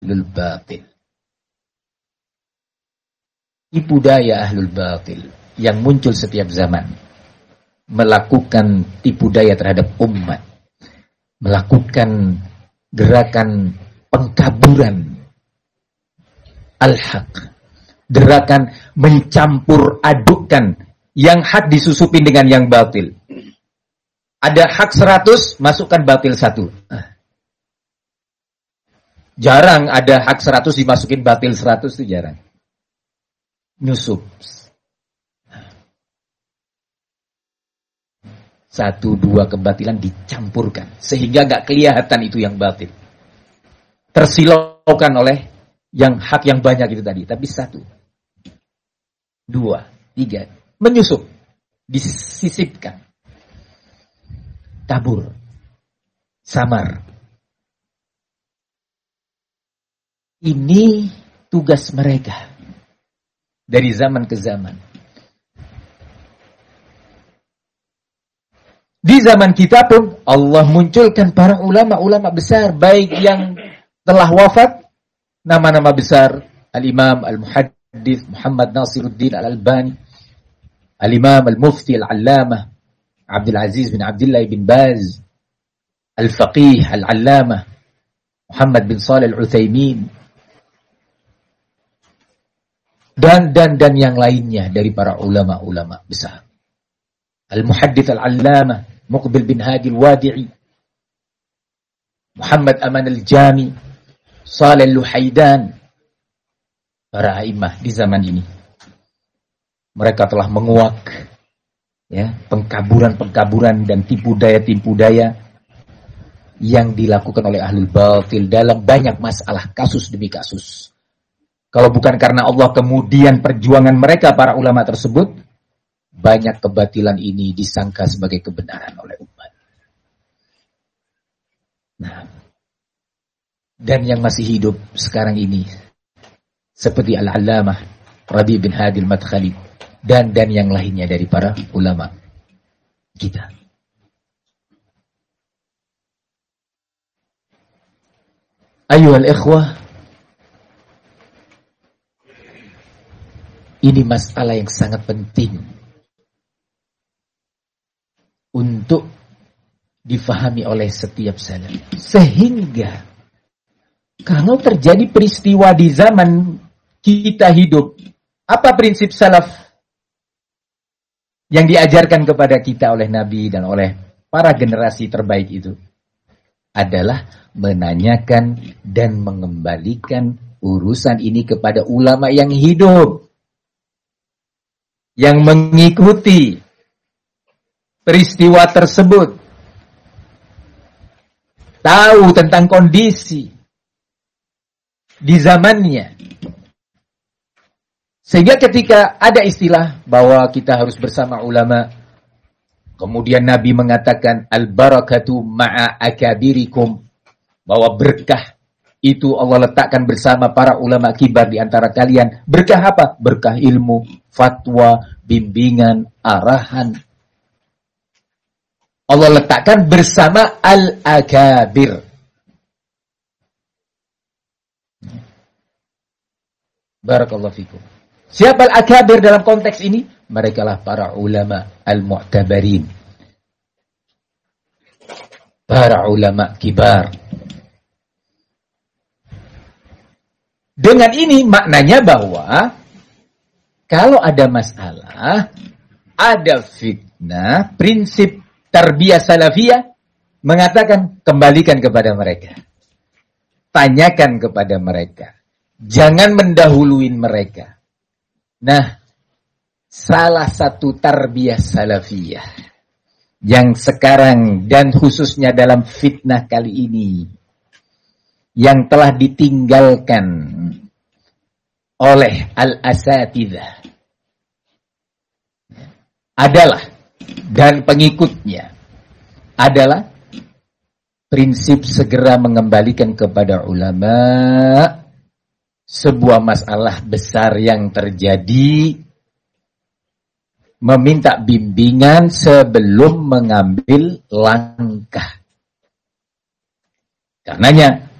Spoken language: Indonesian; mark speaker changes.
Speaker 1: ahlul batil. Tipu daya ahlul batil yang muncul setiap zaman, melakukan tipu daya terhadap umat, melakukan gerakan pengkaburan al-haq, gerakan mencampur adukkan yang hak disusupin dengan yang batil. Ada hak 100, masukkan batil 1. Jarang ada hak 100 dimasukin batil 100, itu jarang. Nyusup. 1-2 kebatilan dicampurkan sehingga gak kelihatan itu yang batil. Tersilaukan oleh yang hak yang banyak itu tadi, tapi 1, 2, 3 menyusup, disisipkan, kabur, samar. Ini tugas mereka dari zaman ke zaman. Di zaman kita pun Allah munculkan para ulama-ulama besar, baik yang telah wafat, nama-nama besar, Al-Imam Al-Muhaddits Muhammad Nasiruddin Al-Albani, Al-Imam Al-Mufti Al-Allamah Abdul Aziz bin Abdullah bin Baz, Al-Faqih Al-Allamah Muhammad bin Shalih Al-Utsaimin, dan yang lainnya dari para ulama-ulama besar. Al-Muhaddits Al-Allamah Muqbil bin Hadi Al-Wadi'i, Muhammad Aman Al-Jami, Shalih Al-Luhaidan, para a'immah di zaman ini. Mereka telah menguak pengkaburan dan tipu daya yang dilakukan oleh ahlul batil dalam banyak masalah, kasus demi kasus. Kalau bukan karena Allah kemudian perjuangan mereka para ulama tersebut, banyak kebatilan ini disangka sebagai kebenaran oleh umat. Nah, dan yang masih hidup sekarang ini seperti Al-Allamah Rabi' bin Hadi Al-Madkhali dan yang lainnya dari para ulama kita. Ayuhal ikhwah, ini masalah yang sangat penting untuk difahami oleh setiap salaf. Sehingga kalau terjadi peristiwa di zaman kita hidup, apa prinsip salaf yang diajarkan kepada kita oleh Nabi dan oleh para generasi terbaik itu? Adalah menanyakan dan mengembalikan urusan ini kepada ulama yang hidup, yang mengikuti peristiwa tersebut, tahu tentang kondisi di zamannya. Sehingga ketika ada istilah bahwa kita harus bersama ulama, kemudian Nabi mengatakan al-barakatu ma'a akabirikum, bahwa berkah itu Allah letakkan bersama para ulama kibar di antara kalian. Berkah apa? Berkah ilmu, fatwa, bimbingan, arahan. Allah letakkan bersama al-akabir. Barakallahu fikum. Siapa al-akabir dalam konteks ini? Merekalah para ulama al-mu'tabarin. Para ulama kibar. Dengan ini maknanya bahwa kalau ada masalah, ada fitnah, prinsip tarbiyah salafiyah mengatakan kembalikan kepada mereka. Tanyakan kepada mereka. Jangan mendahuluin mereka. Nah, salah satu tarbiyah salafiyah yang sekarang dan khususnya dalam fitnah kali ini yang telah ditinggalkan oleh al-asatidzah adalah, dan pengikutnya adalah prinsip segera mengembalikan kepada ulama sebuah masalah besar yang terjadi, meminta bimbingan sebelum mengambil langkah. Karenanya